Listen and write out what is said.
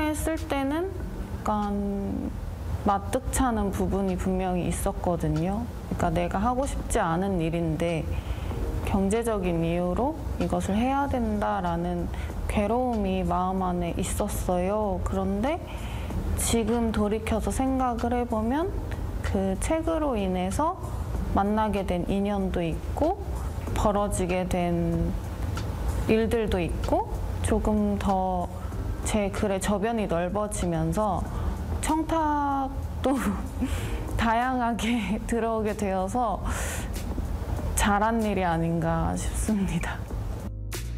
결혼했을 때는 약간 마뜩찮은 부분이 분명히 있었거든요. 그러니까 내가 하고 싶지 않은 일인데 경제적인 이유로 이것을 해야 된다라는 괴로움이 마음 안에 있었어요. 그런데 지금 돌이켜서 생각을 해보면 그 책으로 인해서 만나게 된 인연도 있고 벌어지게 된 일들도 있고 조금 더 제 글의 저변이 넓어지면서 청탁도 다양하게 들어오게 되어서 잘한 일이 아닌가 싶습니다.